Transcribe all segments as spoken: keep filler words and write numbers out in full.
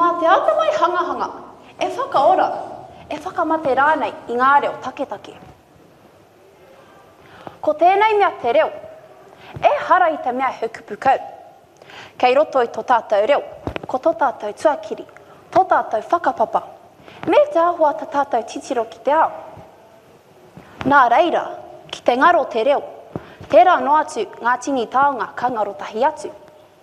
Mā te ata mai hangahanga, e whakaora, e whakamate rānei i ngā reo taketake. Ko tēnei mea te reo, e hara i te mea hukupu kau. Kei roto i tō tātou reo, ko tō tātou tuakiri, tō tātou whakapapa, me te ahua tā tātou titiro ki te ao. Nā reira, ki te ngaro te reo, tērā no atu ngā tini taonga ka ngaro tahi atu.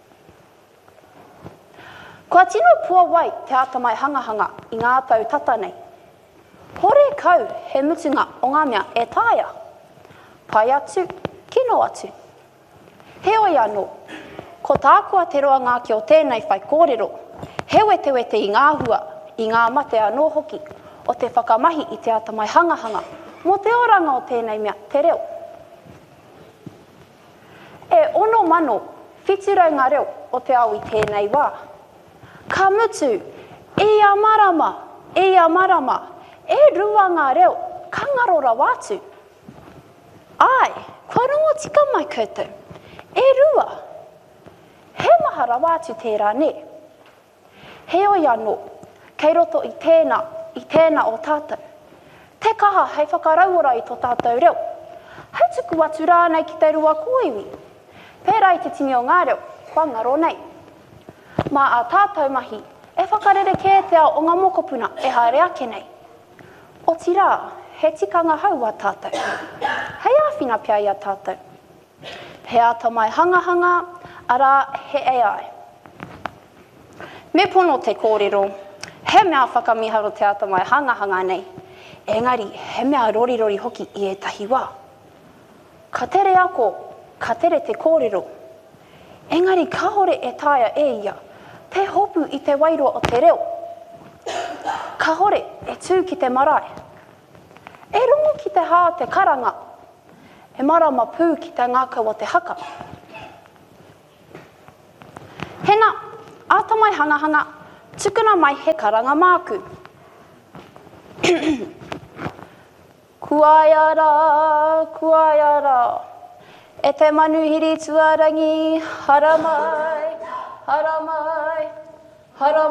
Kua tino pua wai te ata mai hangahanga i ngā tau tata nei. Hore kau he mutunga o ngā mea e tāia. Pai atu, kino atu. Heoi anō, ko tākua te roa ngāki o tēnei whai kōrero, he wete wete i ngā hua, i ngā mate anō hoki, o te whakamahi i te ata mai hangahanga, mo te oranga o tēnei mea te reo. E ono mano, whitirau ngā reo o te au i tēnei wā. Ka mutu, e a marama, e a marama, e rua ngā reo, ka ngarora wātu. Ai, kua rongo tika mai koutou, e rua. He mahara wātu tērā ne. Heoi anō, kei roto i tēnā, i tēnā o tātou. Te kaha hei whakarauora i tō tātou reo. Hei tuku atu rānei ki te rua kōiwi. Pērā i te tini o ngā reo, kua ngaro nei. Mā a tātou mahi, e whakarere kē te ao o ngā mokopuna e haere ake nei. O tira, he tikanga hau a tātou. Hei āwhina pia i a tātou. He ata mai hangahanga, ara he A I. Me pono te kōrero, he mea whakamiharo te ata mai hangahanga nei. Engari, he mea rorirori hoki i e tahi wā. Ka tere ako, ka tere te kōrero. Engari, ka hore e tāia e ia, te hopu i te wairoa o te reo. Ka hore e tū ki te marae. E rongo ki te hā te karanga. E marama pū ki te ngākau o te haka. Hena, ata mai hangahanga, tukuna mai he karanga māku. Kuaiara, kuaiara, e te manuhiri tuarangi, haramai, haramai, haramai.